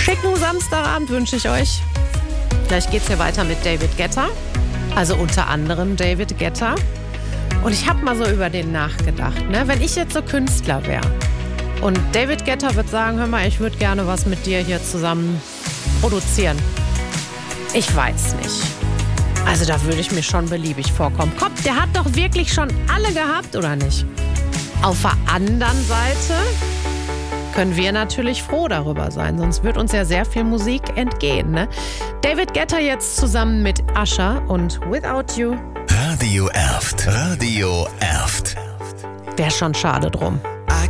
Schicken Samstagabend wünsche ich euch. Gleich geht's hier weiter mit David Guetta. Also unter anderem David Guetta. Und ich habe mal so über den nachgedacht, ne? Wenn ich jetzt so Künstler wäre und David Guetta wird sagen, hör mal, ich würde gerne was mit dir hier zusammen produzieren. Ich weiß nicht. Also da würde ich mir schon beliebig vorkommen. Komm, der hat doch wirklich schon alle gehabt, oder nicht? Auf der anderen Seite können wir natürlich froh darüber sein, sonst wird uns ja sehr viel Musik entgehen, ne? David Guetta jetzt zusammen mit Usher und Without You. Radio Erft. Radio Erft. Wäre schon schade drum.